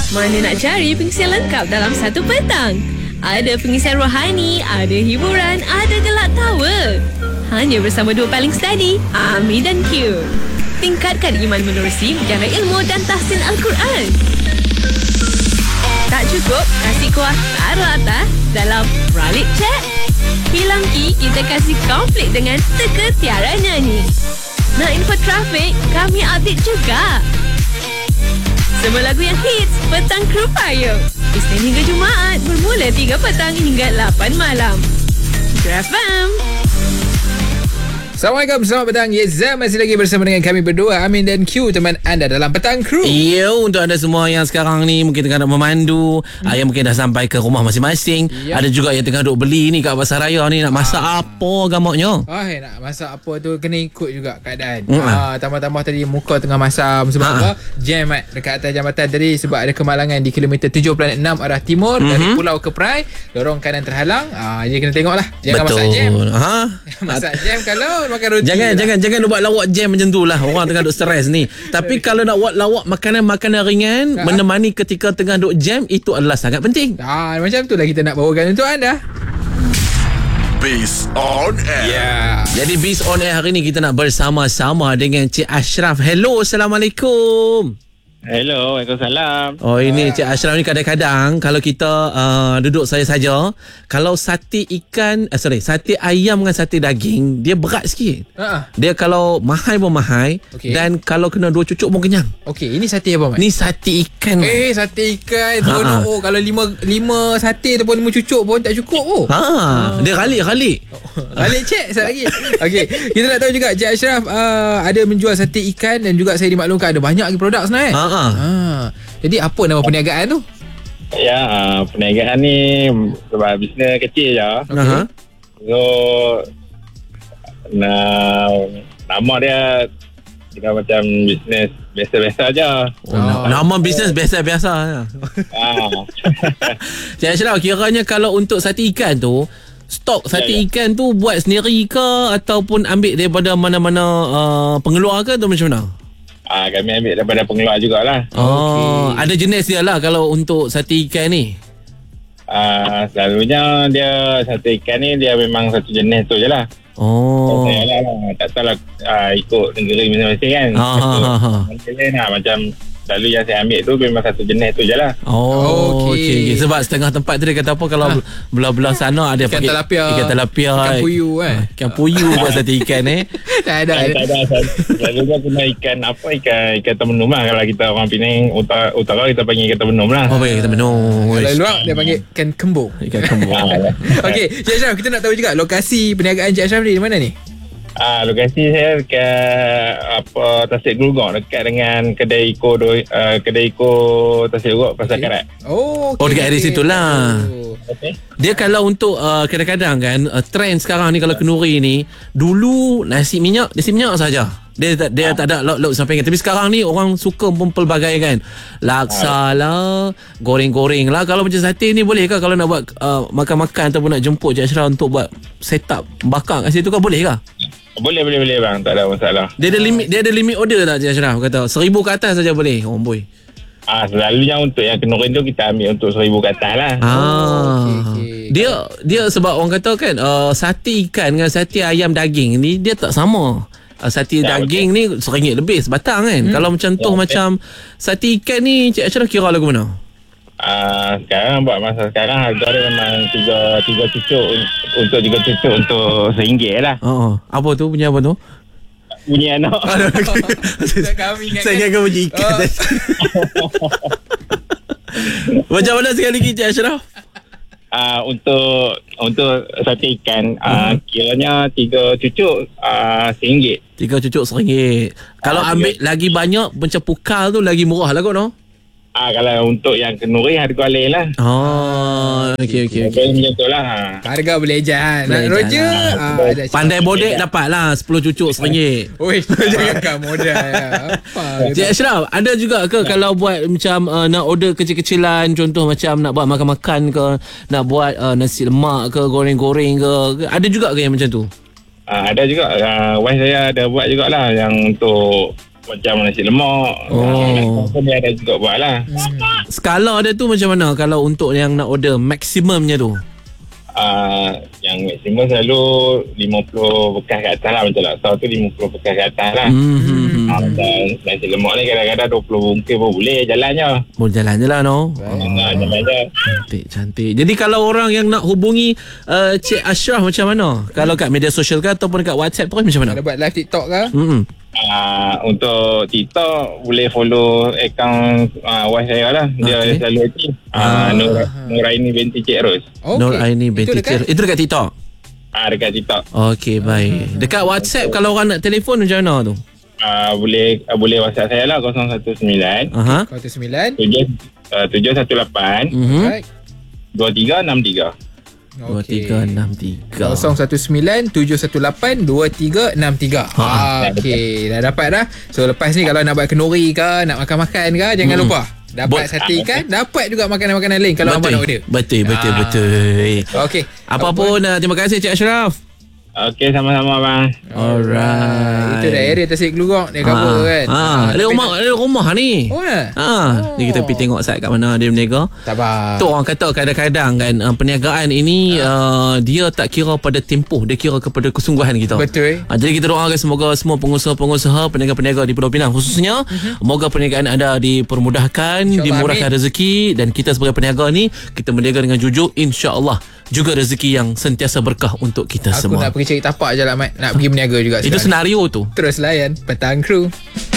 Mana nak cari pengisian lengkap dalam satu petang? Ada pengisian rohani, ada hiburan, ada gelak tawa. Hanya bersama dua paling steady, Ami dan Q. Tingkatkan iman menerusi menjana ilmu dan tahsin Al-Quran. Tak cukup, kasih kuah taruh atas dalam Ralik Chat. Hilang Ki, kita kasih konflik dengan teka tiara nyanyi. Nak info trafik, kami update juga. Semua lagu yang hits, Petang Kru Payung. Isnin hingga Jumaat, bermula 3 petang hingga 8 malam. FM. Assalamualaikum, selamat petang. Yeza masih lagi bersama dengan kami berdua, Amin dan Q, teman anda dalam Petang Kru. Yo, untuk anda semua yang sekarang ni mungkin tengah nak memandu, yang mungkin dah sampai ke rumah masing-masing. Ada juga yang tengah duk beli ni kat pasar raya ni, nak masak apa gamaknya. Nak masak apa tu kena ikut juga keadaan. Tambah-tambah tadi muka tengah masam sebab apa? Jam dekat atas jambatan tadi sebab ada kemalangan di kilometer 7.6 arah timur dari Pulau Keprai, lorong kanan terhalang. Jadi kena tengoklah. Jangan Betul. masak jam. Masak jam kalau makan roti. Jangan buat lawak jam macam tu lah. Orang tengah duk stres ni. Tapi kalau nak buat lawak makanan-makanan ringan menemani ketika tengah duk jam, itu adalah sangat penting. Macam tu lah kita nak bawakan untuk anda. Biz on Air. Jadi Biz on Air hari ni kita nak bersama-sama dengan Cik Ashraf. Hello, Assalamualaikum. Hello, Waalaikumsalam. Oh, ini Cik Ashraf ni kadang-kadang kalau kita duduk saja, kalau sate ikan, sate ayam dengan sate daging, dia berat sikit. Dia kalau mahal pun mahal, dan kalau kena 2 cucuk pun kenyang. Okey, ini sate apa, Mat? Ni sate ikan. Sate ikan. Kalau 5 sate ataupun 5 cucuk pun tak cukup pun. Dia ralik. Balik cek sekali lagi. Okey, kita nak tahu juga Cik Ashraf ada menjual sate ikan dan juga saya dimaklumkan ada banyak lagi produk sebenarnya. Jadi apa nama perniagaan tu? Ya, perniagaan ni sebab bisnes kecil je. So nama dia kita macam bisnes biasa-biasa je. Nama bisnes biasa-biasa. Cik Ashraf, kiranya kalau untuk sate ikan tu, stok sate ikan tu buat sendiri ke ataupun ambil daripada mana-mana pengeluar ke, atau macam mana? Kami ambil daripada pengeluar jugalah. Ada jenis dia lah kalau untuk sate ikan ni. Selalunya dia sate ikan ni dia memang satu jenis tu je lah. Tak tahu lah ikut negeri masing-masing kan. Macam selalu yang saya ambil tu memang satu jenis tu je lah. Okay. Sebab setengah tempat tu dia kata apa, kalau belah-belah sana ada ikan tilapia, ikan puyu ikan puyu buat sate ikan tak ada. Selalunya kena ikan temenum lah. Kalau kita orang Penang utara kita panggil ikan temenum lah. Ikan temenum. Kalau luar dia panggil ikan kembung. Okey, Cik Ashraf, kita nak tahu juga lokasi perniagaan Cik Ashraf ni di mana ni? Lokasi saya dekat Tasik Gelugong, dekat dengan kedai Iko Tasik Gelugong, Pasar Karat. Dekat area situ lah. Dia kalau untuk kadang-kadang kan trend sekarang ni, kalau kenduri ni, dulu nasi minyak saja. Dia tak ada lauk sampingan. Tapi sekarang ni orang suka pelbagai kan. Laksa lah, goreng-goreng lah. Kalau macam sate ni boleh ke kalau nak buat makan-makan ataupun nak jemput Cik Ashraf untuk buat set up bakar kat situ kan, boleh ke? Boleh bang, tak ada masalah. Dia ada limit order tak Cik Ashraf? Kata 1,000 ke atas saja boleh. Boy. Selalunya untuk yang kenduri tu kita ambil untuk 1,000 ke atas lah. Dia sebab orang kata kan sate ikan dengan sate ayam daging ni dia tak sama. Sate daging ni RM1 lebih sebatang kan. Kalau macam tu macam sate ikan ni Cik Ashraf kira lagu mana? Sekarang buat masa sekarang harga dia memang 3 cucuk untuk 3 cucuk untuk RM1 lah. Apa tu? Punya apa tu? Bunyi anak. Saya ingatkan bunyi ikan. Macam mana sekali lagi Cik Ashraf? Untuk sate ikan kiranya 3 cucuk RM1. 3 cucuk RM1. Kalau ambil lagi banyak macam pukal tu lagi murah lah kot, no? Kalau untuk yang kenduri harga lain lah. Okey. Macam tu lah. Harga boleh ejar. Nak roja pandai bodek dapat lah 10 cucuk RM1. Jangankan modal. Cik Ashraf, ada juga ke kalau buat macam nak order kecil-kecilan, contoh macam nak buat makan-makan ke, nak buat nasi lemak ke, goreng-goreng ke, ada juga ke yang macam tu? Ada juga. Wife saya ada buat jugalah yang untuk macam nasi lemak. Dia ada juga buat lah. skala dia tu macam mana kalau untuk yang nak order maksimumnya tu? Yang maksimum selalu 50 bekas kat atas lah. Macam laksa tu 50 bekas kat atas lah. Macam nasi lemak ni kadang-kadang 20 bungkus pun boleh jalannya. Boleh jalan je lah no. Jalan je. Cantik. Jadi kalau orang yang nak hubungi Cik Ashraf macam mana? Kalau kat media sosial ke ataupun kat WhatsApp tu macam mana? Ada buat live TikTok ke? Untuk TikTok boleh follow akaun wife saya lah. Dia selalu aktif. Nuraini binti Cik Ros. Nuraini binti Cik Ros. Itu dekat TikTok? Dekat TikTok. Okey, baik. Dekat WhatsApp kalau orang nak telefon macam mana tu? Boleh WhatsApp saya lah 019 09 718 Right. 2363. 2363 019 718 2363. Okey, dah dapat dah. So lepas ni kalau nak buat kenduri ke, nak makan-makan ke, jangan lupa dapat sate ikan, dapat juga makanan-makanan lain kalau abang nak order. Betul. Okey. Apa pun terima kasih Cik Ashraf. Okey, sama-sama bang. Alright. Itu dah area Tasik Kelurong dia cover kan. Ada rumah ni. Ni kita pergi tengok site kat mana dia berniaga. Sabar. Tu orang kata kadang-kadang kan perniagaan ini dia tak kira pada tempoh, dia kira kepada kesungguhan kita. Betul. Jadi kita doakan semoga semua pengusaha-pengusaha, peniaga-peniaga di Pulau Pinang khususnya, semoga perniagaan anda dipermudahkan, dimurahkan rezeki, dan kita sebagai peniaga ni kita berniaga dengan jujur, insya-Allah juga rezeki yang sentiasa berkah untuk kita semua. Aku nak pergi cari tapak je lah Mat. Nak pergi berniaga juga Itu sekarang. senario tu. Terus layan Petang Crew.